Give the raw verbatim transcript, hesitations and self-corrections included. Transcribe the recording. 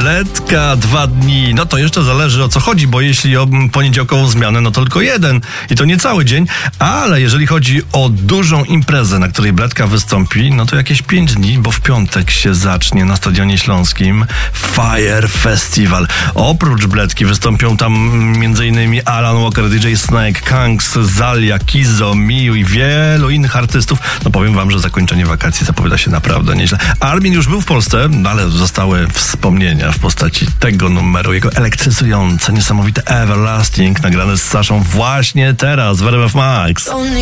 Bledka, dwa dni. No to jeszcze zależy, o co chodzi, bo jeśli o poniedziałkową zmianę, no to tylko jeden i to nie cały dzień, ale jeżeli chodzi o dużą imprezę, na której Bledka wystąpi, no to jakieś pięć dni, bo w piątek się zacznie na Stadionie Śląskim Fire Festival. Oprócz Bledki wystąpią tam m.in. Alan Walker, D J Snake, Kanks, Zalia, Kizo, Miu i wielu innych artystów. No powiem wam, że zakończenie wakacji zapowiada się naprawdę nieźle. Armin już był w Polsce, ale zostały wspomnienia w postaci tego numeru, jego elektryzujące, niesamowite Everlasting, nagrane z Saszą właśnie teraz w R M F Max.